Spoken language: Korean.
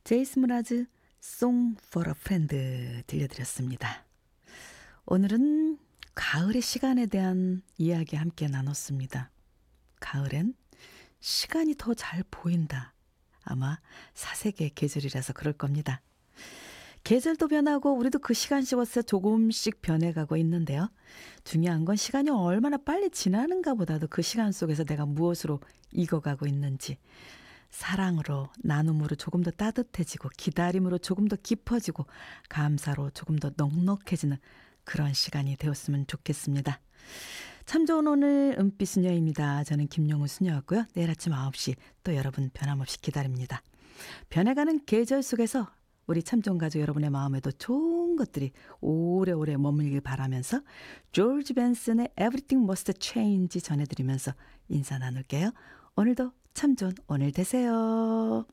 제이스 무라즈 Song for a Friend 들려드렸습니다. 오늘은 가을의 시간에 대한 이야기 함께 나눴습니다. 가을엔 시간이 더 잘 보인다. 아마 사색의 계절이라서 그럴 겁니다. 계절도 변하고 우리도 그 시간 씹어서 조금씩 변해가고 있는데요. 중요한 건 시간이 얼마나 빨리 지나는가 보다도 그 시간 속에서 내가 무엇으로 익어가고 있는지, 사랑으로, 나눔으로 조금 더 따뜻해지고, 기다림으로 조금 더 깊어지고, 감사로 조금 더 넉넉해지는 그런 시간이 되었으면 좋겠습니다. 참 좋은 오늘 은빛 수녀입니다. 저는 김용우 수녀였고요. 내일 아침 9시 또 여러분 변함없이 기다립니다. 변해가는 계절 속에서 우리 참 좋은 가족 여러분의 마음에도 좋은 것들이 오래오래 머물길 바라면서 조지 벤슨의 Everything Must Change 전해드리면서 인사 나눌게요. 오늘도 참 좋은 오늘 되세요.